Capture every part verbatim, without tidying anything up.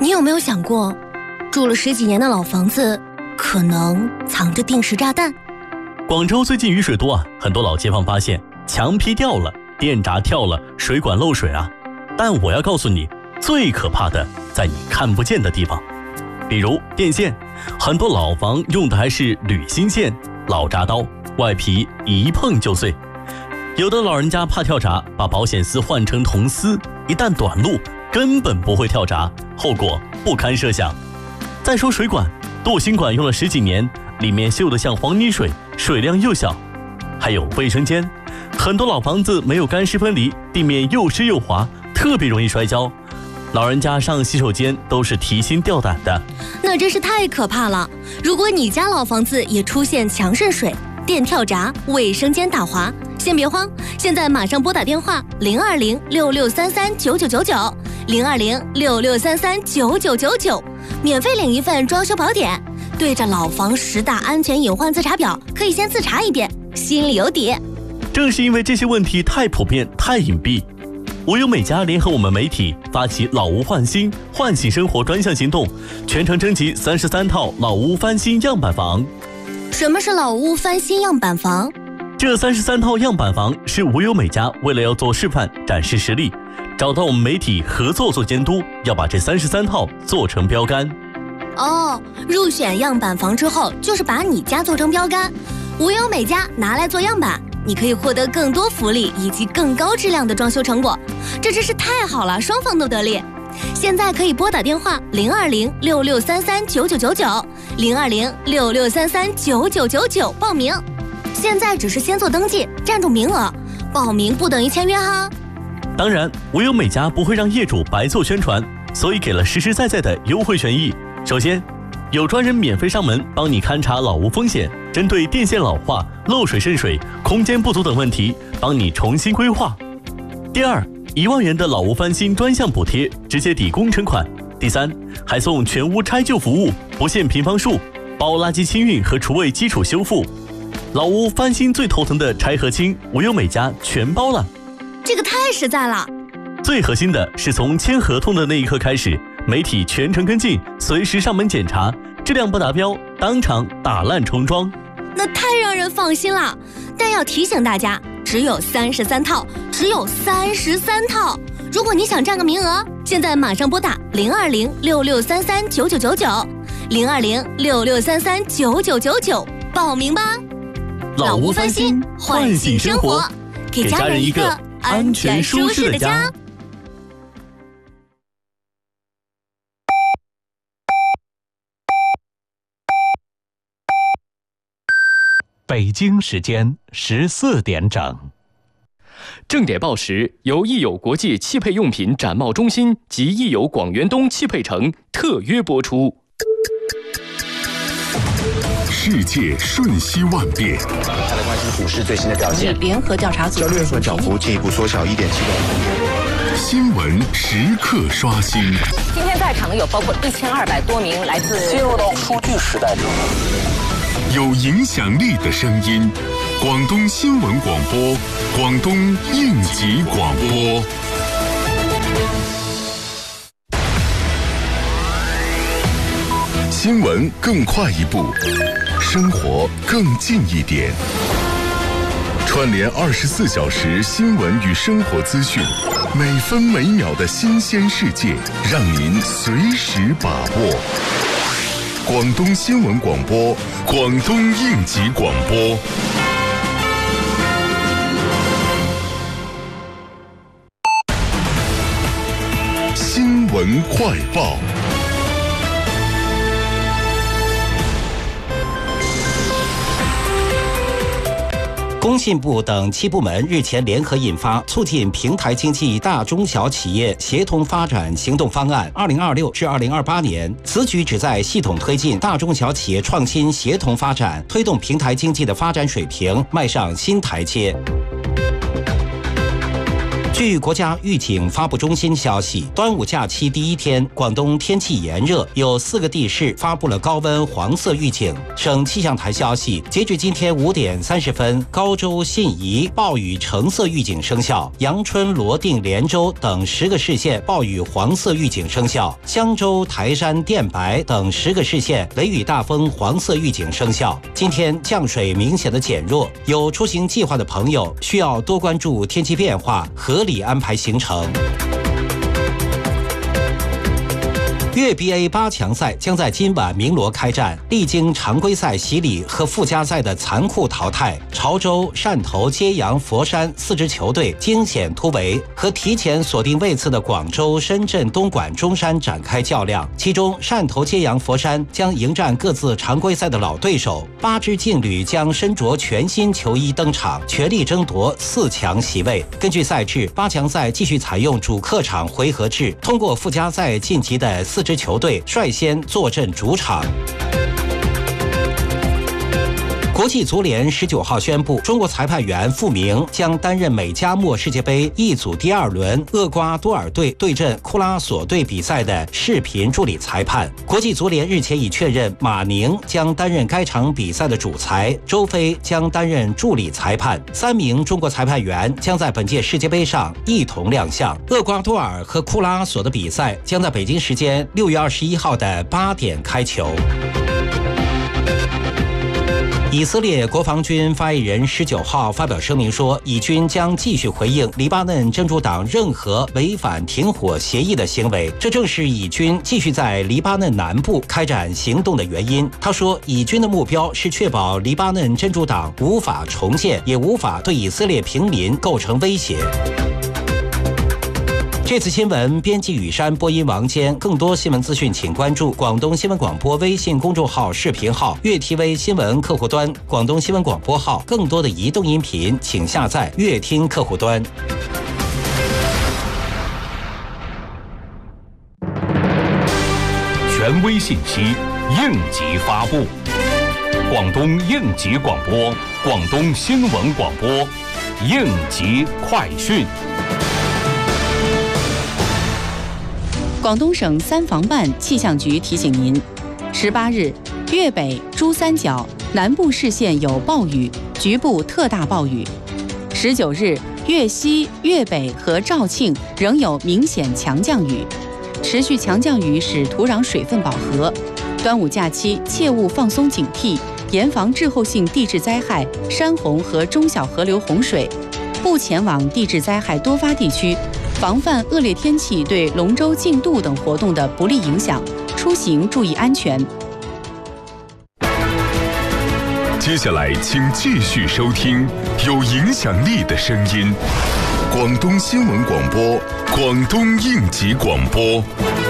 你有没有想过，住了十几年的老房子可能藏着定时炸弹？ 广州最近雨水多啊，很多老街坊发现墙皮掉了，电闸跳了，水管漏水啊。但我要告诉你，最可怕的在你看不见的地方，比如电线，很多老房用的还是铝芯线，老铡刀，外皮一碰就碎。有的老人家怕跳闸，把保险丝换成铜丝，一旦短路根本不会跳闸，后果不堪设想。再说水管，镀锌管用了十几年，里面锈得像黄泥水，水量又小。还有卫生间，很多老房子没有干湿分离，地面又湿又滑，特别容易摔跤。老人家上洗手间都是提心吊胆的， 那真是太可怕了。如果你家老房子也出现墙渗水、电跳闸、卫生间打滑，先别慌，现在马上拨打电话零二零六六三三九九九九零二零六六三三九九九九，免费领一份装修宝典，对着老房十大安全隐患自查表，可以先自查一遍，心里有底。 正是因为这些问题太普遍、太隐蔽，无忧美家联合我们媒体发起老屋换新、唤醒生活专项行动，全程征集三十三套老屋翻新样板房。 什么是老屋翻新样板房？ 这三十三套样板房是无忧美家为了要做示范展示实力，找到我们媒体合作做监督，要把这三十三套做成标杆。 哦，入选样板房之后，就是把你家做成标杆，无忧美家拿来做样板，你可以获得更多福利以及更高质量的装修成果，这真是太好了，双方都得利。现在可以拨打电话零二零六六三三九九九九零二零六六三三九九九九报名。现在只是先做登记，占住名额，报名不等于签约哈。 当然，无忧美家不会让业主白做宣传，所以给了实实在在的优惠权益。首先，有专人免费上门帮你勘察老屋风险，针对电线老化、漏水渗水、空间不足等问题，帮你重新规划。第二，一万元的老屋翻新专项补贴，直接抵工程款。第三，还送全屋拆旧服务，不限平方数，包垃圾清运和厨卫基础修复。老屋翻新最头疼的拆和清，无忧美家全包了， 这个太实在了。 最核心的是从签合同的那一刻开始，媒体全程跟进，随时上门检查，质量不达标当场打烂重装， 那太让人放心了。但要提醒大家，只有三十三套，只有三十三套。如果你想占个名额，现在马上拨打零二零六六三三九九九九零二零六六三三九九九九报名吧。 老屋翻新，唤醒生活，给家人一个安全舒适的家。 北京时间十四点整。 正点报时由益友国际汽配用品展贸中心及益友广元东汽配城特约播出。 世界瞬息万变， 再来关心股市最新的表现。 联合调查组交易所涨幅进一步缩小一点七个。 新闻时刻刷新。 今天在场有包括一千二百多名来自。 进入到数据时代之后， 有影响力的声音，广东新闻广播，广东应急广播。新闻更快一步，生活更近一点。串联二十四小时新闻与生活资讯，每分每秒的新鲜世界，让您随时把握。广东新闻广播，广东应急广播。新闻快报。 工信部等七部门日前联合印发《促进平台经济大中小企业协同发展行动方案（二零二六至二零二八年）》。此举旨在系统推进大中小企业创新协同发展，推动平台经济的发展水平迈上新台阶。 据国家预警发布中心消息，端午假期第一天，广东天气炎热，有四个地市发布了高温黄色预警。省气象台消息，截至今天五点三十分，高州、信宜暴雨橙色预警生效，阳春、罗定、连州等十个市县暴雨黄色预警生效，香洲、台山、电白等十个市县雷雨大风黄色预警生效。今天降水明显的减弱，有出行计划的朋友需要多关注天气变化，合理安排行程。粤 B A 八强赛将在今晚鸣锣开战，历经常规赛洗礼和附加赛的残酷淘汰，潮州、汕头、揭阳、佛山四支球队惊险突围，和提前锁定位次的广州、深圳、东莞、中山展开较量。其中，汕头、揭阳、佛山将迎战各自常规赛的老对手，八支劲旅将身着全新球衣登场，全力争夺四强席位。根据赛制，八强赛继续采用主客场回合制，通过附加赛晋级的四支球队率先坐镇主场。国际足联十九号宣布，中国裁判员傅明将担任美加墨世界杯一组第二轮厄瓜多尔队对阵库拉索队比赛的视频助理裁判。国际足联日前已确认，马宁将担任该场比赛的主裁，周飞将担任助理裁判。三名中国裁判员将在本届世界杯上一同亮相。厄瓜多尔和库拉索的比赛将在北京时间六月二十一号的八点开球。以色列国防军发言人十九号发表声明说，以军将继续回应黎巴嫩真主党任何违反停火协议的行为，这正是以军继续在黎巴嫩南部开展行动的原因。他说，以军的目标是确保黎巴嫩真主党无法重建，也无法对以色列平民构成威胁。这次新闻编辑雨山，播音王坚。更多新闻资讯，请关注广东新闻广播微信公众号、视频号、粤 T V 新闻客户端、广东新闻广播号。更多的移动音频，请下载粤听客户端。 权威信息，应急发布。广东应急广播，广东新闻广播，应急快讯。 广东省三防办气象局提醒您：十八日，粤北、珠三角南部市县有暴雨，局部特大暴雨；十九日，粤西、粤北和肇庆仍有明显强降雨，持续强降雨使土壤水分饱和。端午假期切勿放松警惕，严防滞后性地质灾害、山洪和中小河流洪水，不前往地质灾害多发地区。防范恶劣天气对龙舟竞渡等活动的不利影响，出行注意安全。 接下来，请继续收听有影响力的声音——广东新闻广播、广东应急广播。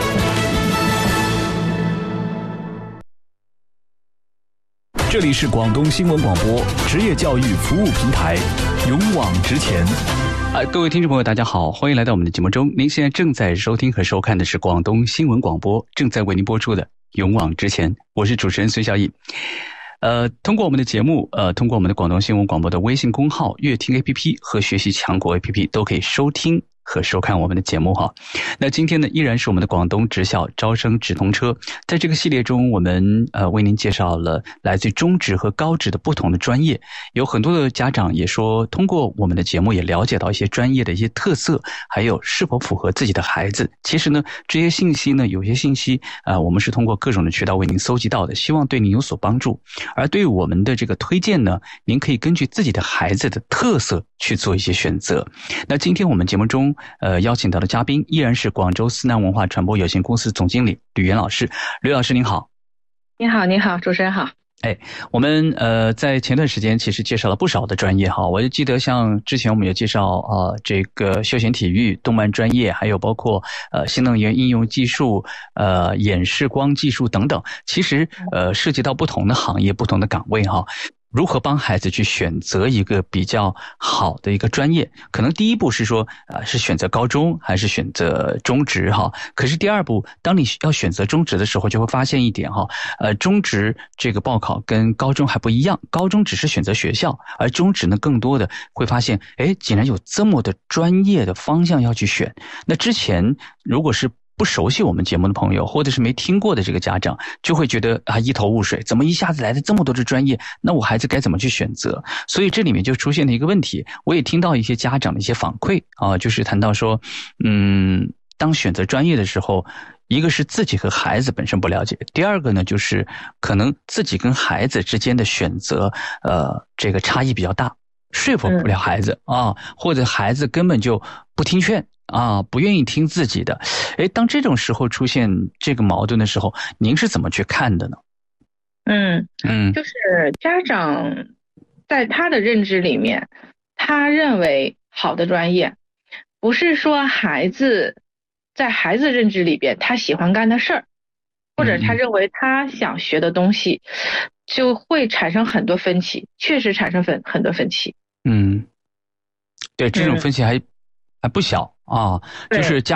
这里是广东新闻广播职业教育服务平台，勇往直前。 啊，各位听众朋友，大家好，欢迎来到我们的节目中。您现在正在收听和收看的是广东新闻广播正在为您播出的《勇往直前》，我是主持人孙孝义。呃，通过我们的节目，呃，通过我们的广东新闻广播的微信公号、乐听 A P P 和学习强国 A P P 都可以收听和收看我们的节目哈。那今天呢，依然是我们的广东职校招生直通车。在这个系列中，我们呃为您介绍了来自中职和高职的不同的专业。有很多的家长也说，通过我们的节目也了解到一些专业的一些特色，还有是否符合自己的孩子。其实呢，这些信息呢，有些信息呃我们是通过各种的渠道为您搜集到的，希望对您有所帮助。而对于我们的这个推荐呢，您可以根据自己的孩子的特色去做一些选择。那今天我们节目中呃，邀请到的嘉宾依然是广州思南文化传播有限公司总经理吕岩老师。吕老师您好。 你好，你好，主持人好。 哎，我们呃在前段时间其实介绍了不少的专业哈，我就记得像之前我们有介绍啊、呃、这个休闲体育、动漫专业，还有包括呃新能源应用技术、呃演示光技术等等，其实呃涉及到不同的行业、不同的岗位哈。 如何帮孩子去选择一个比较好的一个专业？可能第一步是说，呃，是选择高中还是选择中职哈？可是第二步，当你要选择中职的时候，就会发现一点哈，呃，中职这个报考跟高中还不一样，高中只是选择学校，而中职呢，更多的会发现，哎，竟然有这么的专业的方向要去选。那之前如果是不熟悉我们节目的朋友，或者是没听过的这个家长，就会觉得啊一头雾水，怎么一下子来的这么多的专业？那我孩子该怎么去选择？所以这里面就出现了一个问题，我也听到一些家长的一些反馈啊，就是谈到说，嗯，当选择专业的时候，一个是自己和孩子本身不了解，第二个呢，就是可能自己跟孩子之间的选择，呃，这个差异比较大，说服不了孩子啊，或者孩子根本就不听劝。啊，不愿意听自己的，诶，当这种时候出现这个矛盾的时候，您是怎么去看的呢？ 嗯嗯，就是家长在他的认知里面，他认为好的专业，不是说孩子在孩子认知里边他喜欢干的事儿，或者他认为他想学的东西，就会产生很多分歧，确实产生很很多分歧。 嗯，对，这种分歧还、嗯、还不小啊，就是家。